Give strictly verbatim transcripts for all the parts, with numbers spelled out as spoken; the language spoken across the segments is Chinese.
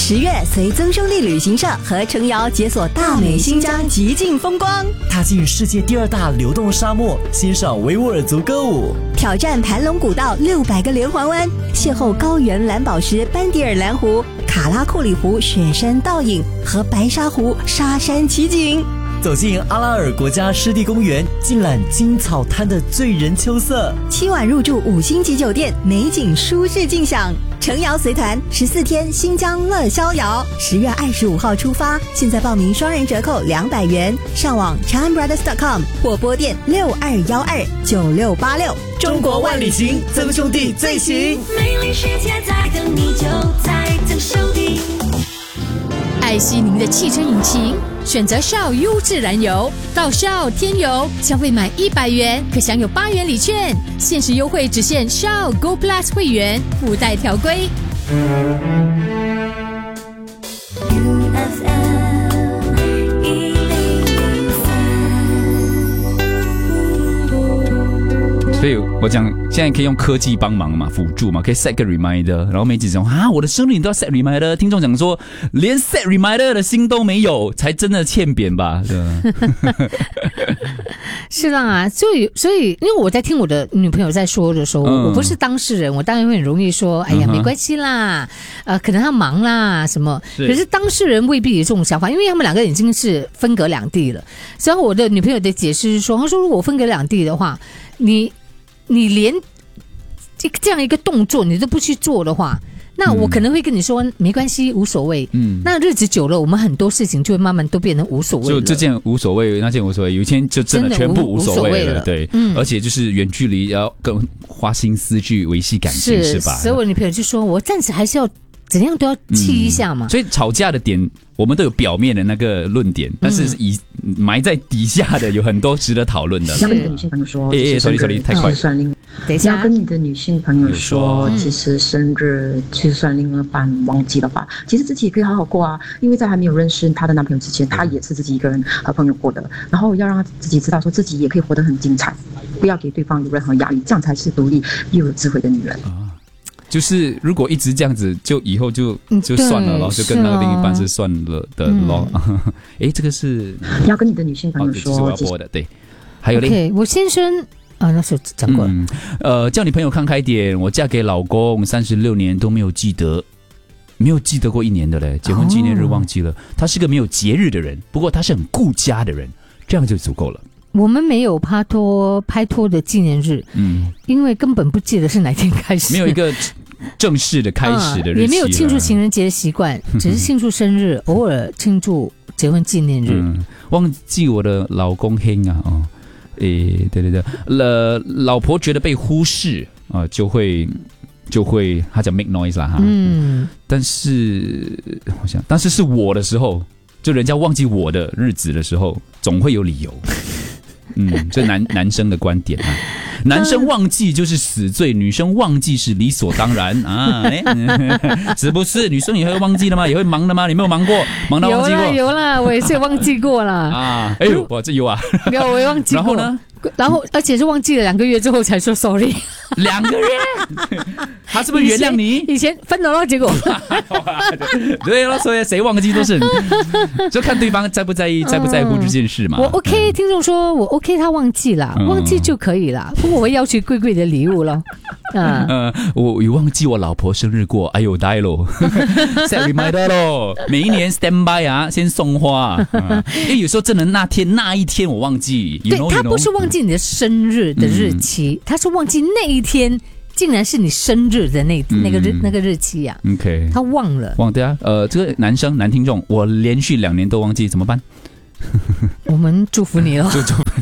十月随曾兄弟旅行社和程瑶解锁大美新疆极尽风光， 踏进世界第二大流动沙漠，欣赏维吾尔族歌舞， 挑战盘龙古道六百个连环弯，邂逅高原蓝宝石班迪尔蓝湖、卡拉库里湖雪山倒影和白沙湖沙山奇景。 走进阿拉尔国家湿地公园，尽览金草滩的醉人秋色。 七晚入住五星级酒店，美景舒适尽享。程瑶随团十四天新疆乐逍遥，十月二十五号出发，现在报名双人折扣两百元。上网 chime brothers dot com 或拨电六二幺二九六八六。 中国万里行，曾兄弟最行。 美丽世界在等你，就在曾兄弟。 爱惜您的汽车引擎，选择Shell优质燃油，到Shell添油，消费满一百元可享有八元礼券，限时优惠只限Shell Go Plus 会员，附带条规。 所以我讲现在可以用科技帮忙嘛，辅助嘛，可以 set 个 reminder， 然后没几种啊，我的生日你都要 set reminder， 听众讲说连 set reminder 的心都没有，才真的欠扁吧？对吧？ 是啦，所以所以因为我在听我的女朋友在说的时候，嗯、我不是当事人，我当然会很容易说，哎呀，没关系啦，呃，可能他忙啦什么，是可是当事人未必有这种想法，因为他们两个已经是分隔两地了。然后我的女朋友的解释是说，她说如果分隔两地的话，你。你连这样一个动作你都不去做的话，那我可能会跟你说、嗯、没关系，无所谓。嗯，那日子久了，我们很多事情就会慢慢都变成无所谓了。 就这件无所谓，那件无所谓，有一天就真的全部无所谓了。对，嗯，而且就是远距离要更花心思去维系感情，是, 是吧？ 所以我女朋友就说，我暂时还是要怎样都要气一下嘛。 嗯、所以吵架的点，我们都有表面的那个论点，但是以埋在底下的有很多值得讨论的。 要跟你的女性朋友说， 哎哎，sorry sorry， 太快。 等一下， 要跟你的女性朋友说，其实生日就算另一半忘记的话，其实自己也可以好好过啊。因为在还没有认识她的男朋友之前，她也是自己一个人和朋友过的。然后要让自己知道，说自己也可以活得很精彩，不要给对方有任何压力，这样才是独立又有智慧的女人。 啊就是如果一直这样子，就以后就就算了咯，就跟那个另一半是算了的咯。哎、嗯，这个是要跟你的女性朋友说， 哦、这是我要播的，对。还有嘞， okay, 我先生啊，那时候讲过了。 嗯、呃，叫你朋友看开点，我嫁给老公三十六年都没有记得，没有记得过一年的嘞，结婚纪念日忘记了。哦、他是个没有节日的人，不过他是很顾家的人，这样就足够了。 我们没有拍拖拍拖的纪念日，嗯，因为根本不记得是哪天开始， 没有一个正式的开始的日期、啊， 也没有庆祝情人节的习惯，只是庆祝生日，偶尔庆祝结婚纪念日。 嗯、忘记我的老公黑啊，哦，诶，对对对，了，老婆觉得被忽视啊、呃，就会就会，他讲 make noise 啦哈，嗯，但是我想，但是是我的时候，就人家忘记我的日子的时候，总会有理由。嗯，这男男生的观点啊，男生忘记就是死罪，女生忘记是理所当然啊，哎，是不是？女生也会忘记的吗？也会忙的吗？你没有忙过，忙到忘记过？ 有啦有啦，我也是忘记过啦。 啊，哎呦，我这有啊， 没有，我也忘记过。然后呢？然后而且是忘记了两个月之后才说 sorry。 两个月，他是不是原谅你？ 以前分了咯，结果对了，所以谁忘记都是，就看对方在不在意、在不在乎这件事嘛。 我 OK，、嗯、听众说我 OK， 他忘记了，嗯、忘记就可以了。不过我会要求贵贵的礼物咯。嗯、呃， 我有忘记我老婆生日过，哎呦，呆咯 ，set reminder 咯，每一年 stand by 啊，先送花。嗯、因为有时候真的那天那一天我忘记， 对 you know, 他不是忘记你的生日的日期，嗯、他是忘记那一天竟然是你生日的那、嗯、那个日那个日期呀、啊。 OK， 他忘了。 忘对啊，呃，这个男生男听众，我连续两年都忘记，怎么办？ 我们祝福你了， 祝福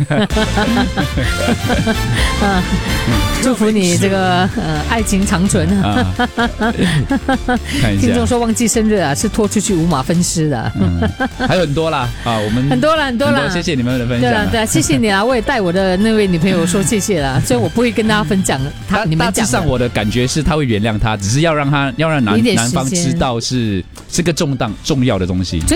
啊，祝福你这个呃爱情长存啊！ 看一下， 听众说忘记生日啊，是拖出去五马分尸的， 嗯、还有很多啦啊，我们很多了很多了， 谢谢你们的分享。 对了对了，谢谢你啊，我也带我的那位女朋友说谢谢了，所以我不会跟大家分享他你们讲的。大致上我的感觉是他会原谅他，只是要让他要让男男方知道是是个重当重要的东西。